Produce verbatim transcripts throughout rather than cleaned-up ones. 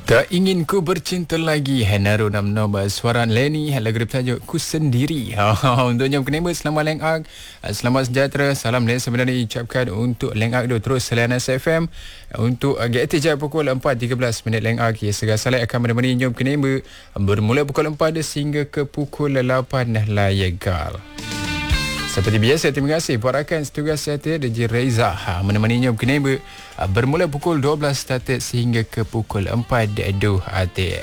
Tak ingin ku bercinta lagi, Henaru nam nom suara Lenny, lagu bertajuk Ku Sendiri. Untuk jam kenema, selamat Leng Ak, selamat sejahtera, salam Leng sebenarnya diucapkan untuk Leng Ak tu terus selain S F M untuk G T J pukul empat tiga belas minit Leng Ak. Ya, segala salah akan menemani jam kenema bermula pukul empat sehingga ke pukul lapan layegal. Seperti biasa, terima kasih buat rakan setugas saya D J Reza ha, menemaninya berkenema bermula pukul dua belas started sehingga ke pukul empat dua atik.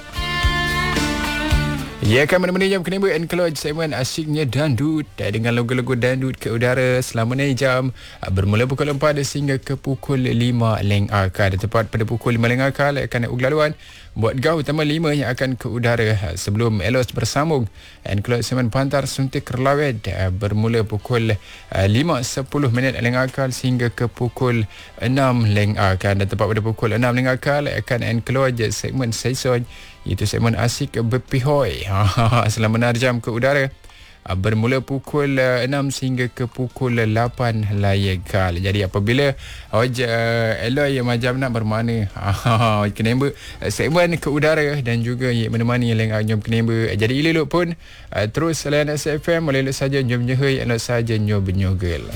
Ia akan menemani jam kenema Enclose segmen asyiknya dandut dengan logo-logo dandut ke udara selama ni jam bermula pukul empat sehingga ke pukul lima Leng Akal. Tepat pada pukul lima Leng Akal akan ulang laluan buat gaul utama lima yang akan ke udara sebelum Elos bersambung Enclose segmen Pantar Suntik Kerlawet bermula pukul lima sepuluh minit Leng Akal sehingga ke pukul enam Leng Akal. Dan tepat pada pukul enam Leng Akal akan Enclose segmen Saison, itu segmen asyik berpihoi selama enam jam ke udara bermula pukul enam sehingga ke pukul lapan layegal. Jadi apabila awak uh, Eloy macam nak bermakna kenapa segmen ke udara dan juga ia menemani Leng Ak Nyom kenapa. Jadi elok pun uh, terus selain S F M boleh saja Nyom nyehoi, elok saja Nyom benyogel.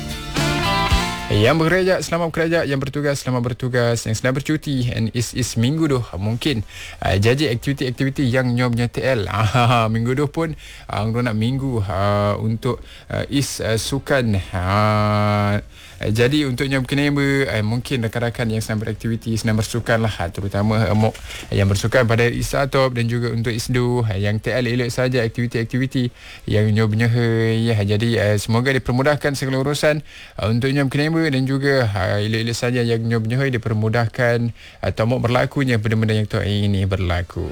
Yang bekerja selamat bekerja, yang bertugas selamat bertugas, yang sedang bercuti and is is minggu tu mungkin uh, jadi aktiviti-aktiviti yang nyobnya T L. Ah, minggu tu pun uh, nak minggu uh, untuk uh, is uh, sukan. Uh, Jadi untuk yang kenema eh, mungkin rakan-rakan yang sedang beraktiviti, sedang bersukan lah, terutama eh, yang bersukan pada Isatop dan juga untuk Isdu eh, yang T L elok saja aktiviti-aktiviti yang nyobnya ya. Jadi eh, semoga dipermudahkan segala urusan eh, untuk yang kenema dan juga eh, elok-elok saja yang nyobnya dipermudahkan atau mau berlakunya benda-benda yang tu ini berlaku.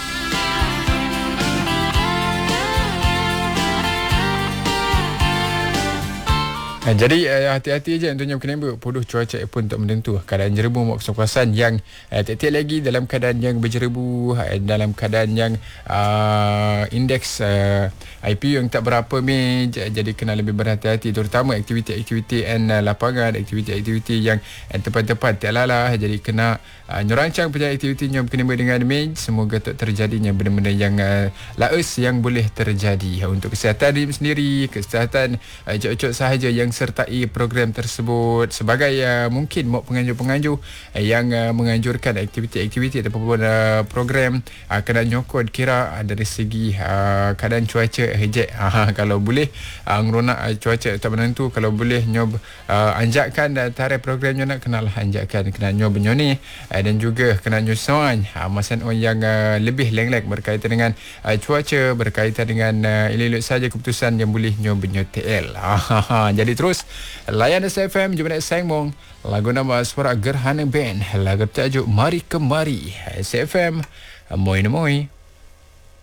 Jadi uh, hati-hati je untuk yang kenapa podoh cuaca pun tak menentu. Keadaan jerebu mak kawasan yang uh, tiap-tiap lagi dalam keadaan yang berjerebu, uh, dalam keadaan yang uh, indeks uh, I P U yang tak berapa mej. Jadi kena lebih berhati-hati terutama aktiviti-aktiviti and uh, lapangan, aktiviti-aktiviti yang uh, tepat-tepat tak lalah. Jadi kena uh, nyerancang punya aktiviti yang kenapa dengan mej. Semoga tak terjadinya benda-benda yang uh, laus yang boleh terjadi. Uh, untuk kesihatan diri sendiri, kesihatan uh, cok-cok sahaja yang sertai program tersebut sebagai uh, mungkin mau penganjur-penganjur uh, yang uh, menganjurkan aktiviti-aktiviti ataupun uh, program uh, kena nyokot kira uh, dari segi uh, keadaan cuaca hejek uh, kalau boleh uh, ngeronak uh, cuaca tak menentu, kalau boleh nyob uh, anjakkan uh, tarikh program nyonak kenalah anjakkan kena nyob nyoni uh, dan juga kena nyusuan uh, masan yang uh, lebih leng-leng berkaitan dengan uh, cuaca, berkaitan dengan uh, elok-elok saja keputusan yang boleh nyob nyot T L. uh, jadi terus layan S F M jumpa next sengmong lagu nama suara Gerhana Band, lagu bertajuk Mari Kemari. S F M moi moi.